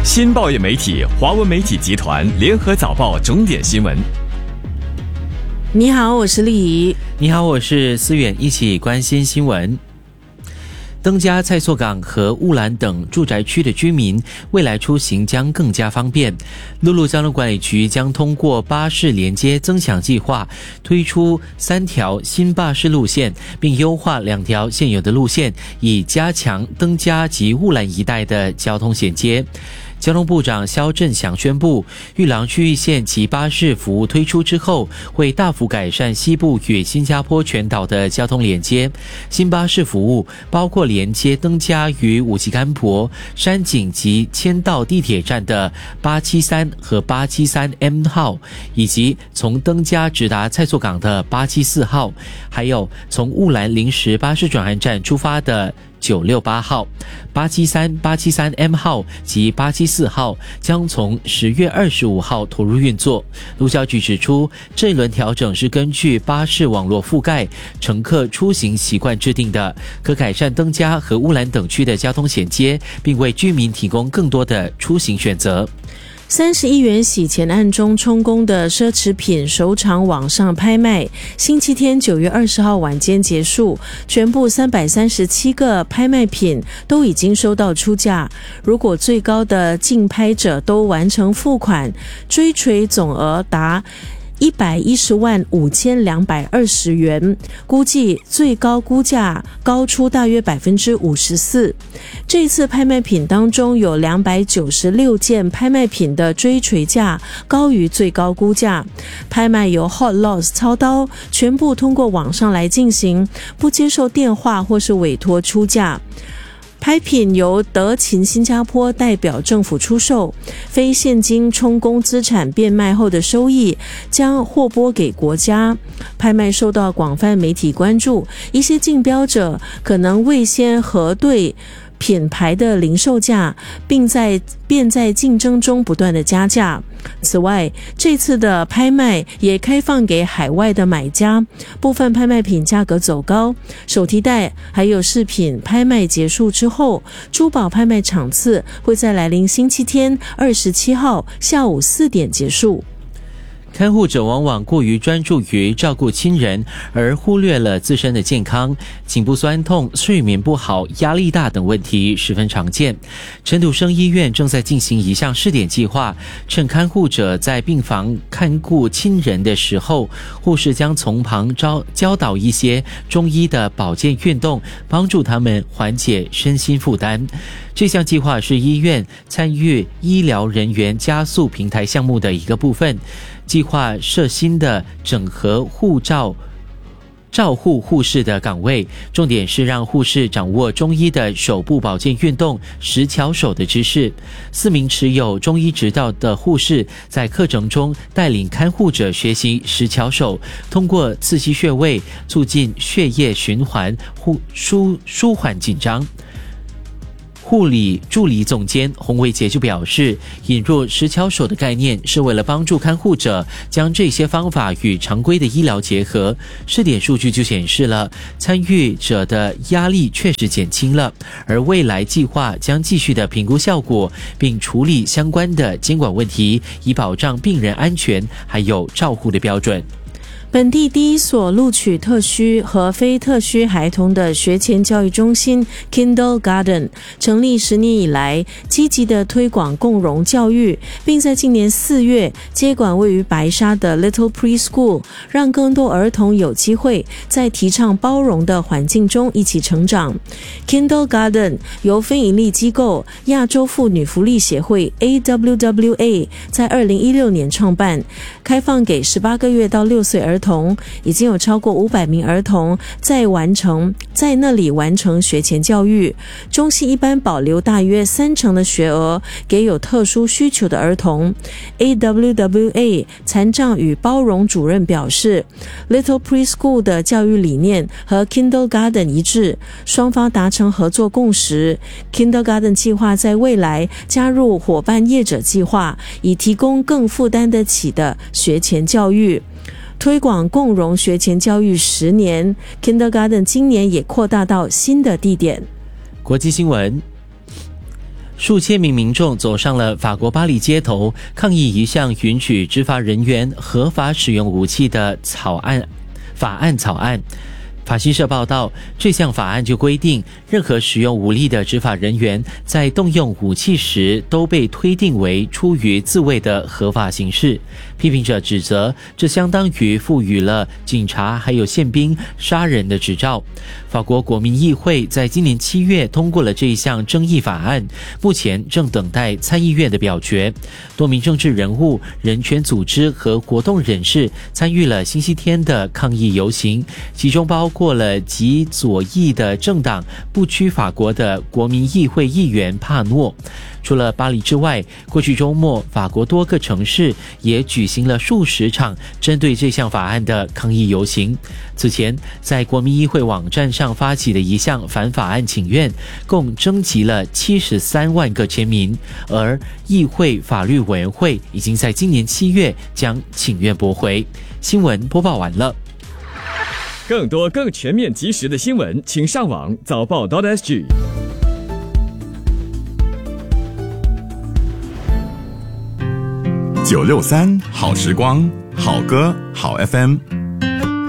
新报业媒体华文媒体集团联合早报重点新闻。 你好，我是丽仪。 你好，我是思远，一起关心新闻。登嘉、蔡厝港和雾兰等住宅区的居民未来出行将更加方便。陆路交通管理局将通过巴士连接增强计划，推出3条新巴士路线，并优化2条现有的路线，以加强登嘉及雾兰一带的交通衔接。交通部长萧振祥宣布，玉郎区域线及巴士服务推出之后，会大幅改善西部与新加坡全岛的交通连接。新巴士服务包括连接登嘉与五级干婆、山景及千道地铁站的873和873M 号，以及从登嘉直达蔡厝港的874号，还有从雾兰临时巴士转换站出发的968号、873、873M 号及874号将从10月25号投入运作。路交局指出，这一轮调整是根据巴士网络覆盖、乘客出行习惯制定的，可改善登嘉和乌兰等区的交通衔接，并为居民提供更多的出行选择。 30亿元洗钱案中充公的奢侈品首场网上拍卖，星期天9月20号晚间结束，全部337个拍卖品都已经收到出价。如果最高的竞拍者都完成付款，追垂总额达110万5220元，估计最高估价高出大约 54%。 这次拍卖品当中有296件拍卖品的追垂价高于最高估价。拍卖由 Hot Loss 操刀，全部通过网上来进行，不接受电话或是委托出价。拍品由德勤新加坡代表政府出售，非现金充公资产变卖后的收益将获拨给国家。拍卖受到广泛媒体关注，一些竞标者可能未先核对品牌的零售价，便在竞争中不断的加价。此外，这次的拍卖也开放给海外的买家，部分拍卖品价格走高。手提袋还有饰品拍卖结束之后，珠宝拍卖场次会在来临星期天27号下午4点结束。 看护者往往过于专注于照顾亲人，而忽略了自身的健康，颈部酸痛、睡眠不好、压力大等问题十分常见。陈笃生医院正在进行一项试点计划，趁看护者在病房看顾亲人的时候，护士将从旁教导一些中医的保健运动，帮助他们缓解身心负担。这项计划是医院参与医疗人员加速平台项目的一个部分。计划设新的整合照护护士的岗位，重点是让护士掌握中医的手部保健运动10巧手的知识。4名持有中医执照的护士在课程中带领看护者学习10巧手，通过刺激穴位促进血液循环，舒缓紧张。护理助理总监洪维杰就表示，引入10巧手的概念是为了帮助看护者将这些方法与常规的医疗结合。试点数据就显示了参与者的压力确实减轻了，而未来计划将继续的评估效果，并处理相关的监管问题，以保障病人安全还有照护的标准。 本地第一所录取特需和非特需孩童的学前教育中心 Kindergarten 成立10年以来，积极的推广共融教育，并在今年4月接管位于白沙的 Little Preschool， 让更多儿童有机会在提倡包容的环境中一起成长。Kindergarten 由非营利机构亚洲妇女福利协会 AWWA 在2016年创办，开放给18个月到6岁儿童，已经有超过500名儿童在那里完成学前教育。中心一般保留大约30%的学额给有特殊需求的儿童。AWWA 残障与包容主任表示， Little Preschool 的教育理念和 Kindergarten 一致，双方达成合作共识。 Kindergarten 计划在未来加入伙伴业者计划，以提供更负担得起的学前教育。推广共融学前教育10年， Kindergarten 今年也扩大到新的地点。 国际新闻， 数千名民众走上了法国巴黎街头，抗议一项允许执法人员合法使用武器的法案草案。法新社报道，这项法案就规定，任何使用武力的执法人员在动用武器时都被推定为出于自卫的合法形式。批评者指责，这相当于赋予了警察还有宪兵杀人的执照。法国国民议会在今年7月通过了这一项争议法案，目前正等待参议院的表决。多名政治人物、人权组织和活动人士参与了星期天的抗议游行，其中包括了极左翼的政党不屈法国的国民议会议员帕诺。除了巴黎之外，过去周末法国多个城市也举行了数十场针对这项法案的抗议游行。此前，在国民议会网站上发起的一项反法案请愿，共征集了73万个签名，而议会法律委员会已经在今年7月将请愿驳回。新闻播报完了。 更多更全面及时的新闻，请上网早报.sg。 963好时光，好歌好 FM。